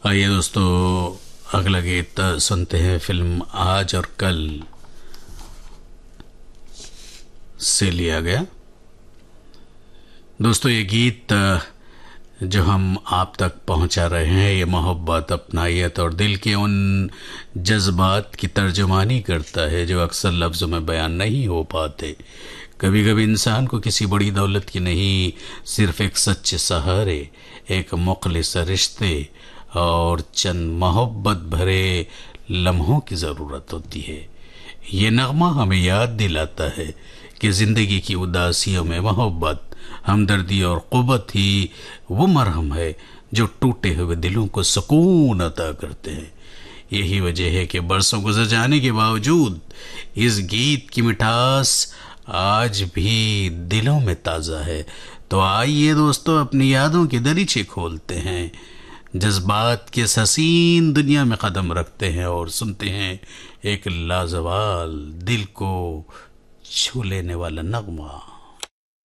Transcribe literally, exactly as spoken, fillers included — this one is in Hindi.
आइए दोस्तों, अगला गीत सुनते हैं फिल्म आज और कल से लिया गया। दोस्तों, ये गीत जो हम आप तक पहुंचा रहे हैं, ये मोहब्बत, अपनायत और दिल के उन जज्बात की तर्जुमानी करता है जो अक्सर लफ्ज़ों में बयान नहीं हो पाते। कभी कभी इंसान को किसी बड़ी दौलत की नहीं, सिर्फ एक सच्चे सहारे, एक मुखलिस रिश्ते और चंद मोहब्बत भरे लम्हों की ज़रूरत होती है। ये नगमा हमें याद दिलाता है कि ज़िंदगी की उदासियों में मोहब्बत, हमदर्दी और क़ुव्वत ही वो मरहम है जो टूटे हुए दिलों को सुकून अता करते हैं। यही वजह है कि बरसों गुजर जाने के बावजूद इस गीत की मिठास आज भी दिलों में ताज़ा है। तो आइए दोस्तों, अपनी यादों के दरीचे खोलते हैं, जज्बात के इस हसीन दुनिया में कदम रखते हैं और सुनते हैं एक लाजवाल, दिल को छू लेने वाला नगमा।